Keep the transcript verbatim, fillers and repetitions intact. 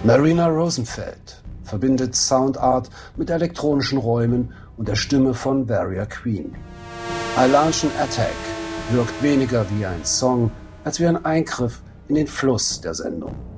Marina Rosenfeld verbindet Soundart mit elektronischen Räumen und der Stimme von Warrior Queen. I Launch an Attack wirkt weniger wie ein Song, als wie ein Eingriff in den Fluss der Sendung.